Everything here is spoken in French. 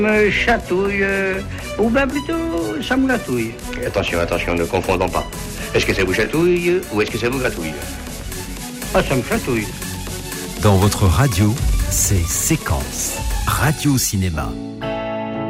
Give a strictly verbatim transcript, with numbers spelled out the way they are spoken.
Me chatouille, euh, ou bien plutôt ça me gratouille. Attention, attention, ne confondons pas. Est-ce que ça vous chatouille ou est-ce que ça vous gratouille? Ah, ça me chatouille. Dans votre radio, c'est Séquence Radio Cinéma.